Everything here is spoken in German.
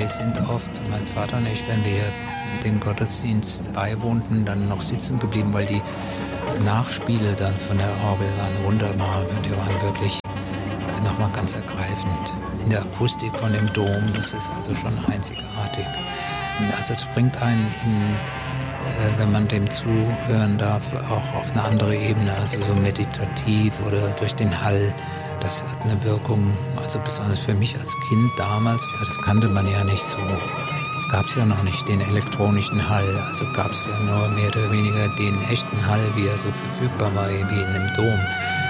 wir sind oft, mein Vater und ich, wenn wir den Gottesdienst beiwohnten, dann noch sitzen geblieben, weil die Nachspiele dann von der Orgel waren wunderbar. Die waren wirklich nochmal ganz ergreifend. In der Akustik von dem Dom, das ist also schon einzigartig. Also es bringt einen wenn man dem zuhören darf, auch auf eine andere Ebene, also so meditativ oder durch den Hall. Das hat eine Wirkung, also besonders für mich als Kind damals, ja, das kannte man ja nicht so. Es gab ja noch nicht den elektronischen Hall, also gab es ja nur mehr oder weniger den echten Hall, wie er so verfügbar war, wie in einem Dom.